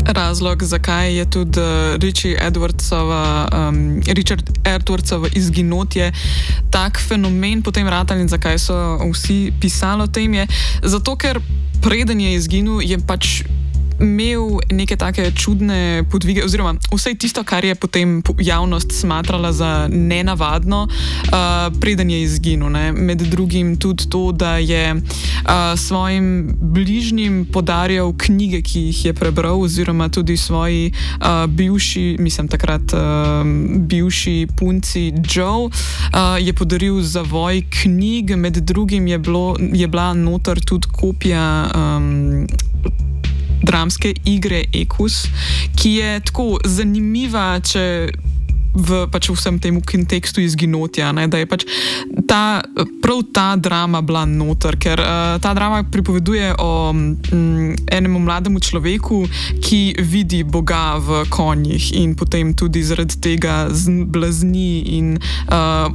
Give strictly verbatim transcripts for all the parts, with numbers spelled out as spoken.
razlog, zakaj je tudi uh, Richie Edwardsova, um, Richard Edwardsova izginotje tak fenomen potem ratal in zakaj so vsi pisali o tem, je zato, ker preden je izginil, je pač imel neke take čudne podvige, oziroma vse tisto, kar je potem javnost smatrala za nenavadno, uh, preden je izginil. Ne? Med drugim tudi to, da je uh, svojim bližnjim podarjal knjige, ki jih je prebral, oziroma tudi svoji uh, bivši, mislim takrat uh, bivši punci Joe, uh, je podaril zavoj knjig, med drugim je, bilo, je bila noter tudi kopija um, dramske igre Ekus, ki je tako zanimiva, če v pač vsem temu kontekstu izginotja, ne, da je pač ta, prav ta drama bila noter, ker uh, ta drama pripoveduje o um, enemu mlademu človeku, ki vidi Boga v konjih in potem tudi zaradi tega blazni in uh,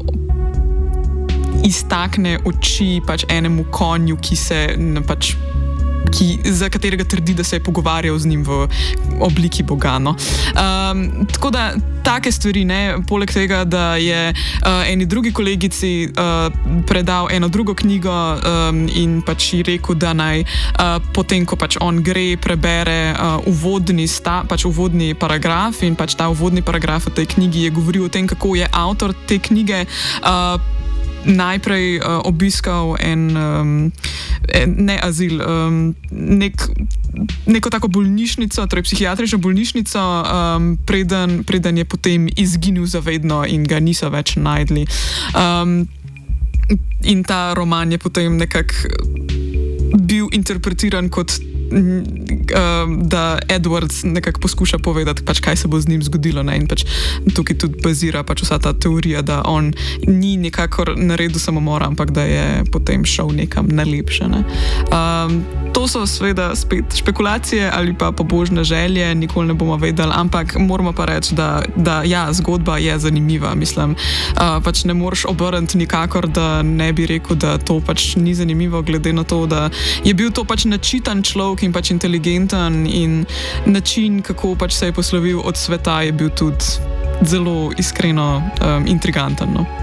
iztakne oči pač enemu konju, ki se pač Ki, za katerega trdi, da se je pogovarjal z njim v obliki Boga. No. Um, tako da, take stvari, ne, poleg tega, da je uh, eni drugi kolegici uh, predal eno drugo knjigo um, in pač ji rekel, da naj uh, potem, ko pač on gre, prebere uh, uvodni, sta, pač uvodni paragraf in pač ta uvodni paragraf v tej knjigi je govoril o tem, kako je avtor te knjige uh, najprej uh, obiskal en, um, en ne azil, um, nek, neko tako bolnišnico, torej psihiatrično bolnišnico, um, preden, preden je potem izginil zavedno in ga niso več najdli. Um, in ta roman je potem nekako bil interpretiran kot da Edwards nekako poskuša povedati, pač, kaj se bo z njim zgodilo. Ne? In pač tukaj tudi bazira pač vsa ta teorija, da on ni nekakor naredil samomora, ampak da je potem šel nekam na lepše. Ne? Um, to so seveda spet špekulacije ali pa pobožne želje, nikoli ne bomo vedeli, ampak moramo pa reči, da, da ja, zgodba je zanimiva. Mislim, uh, pač ne moreš obrniti nikakor, da ne bi rekel, da to pač ni zanimivo, glede na to, da je bil to pač načitan človek in pač inteligenten in način, kako pač se je poslovil od sveta, je bil tudi zelo iskreno um, intriganten. No?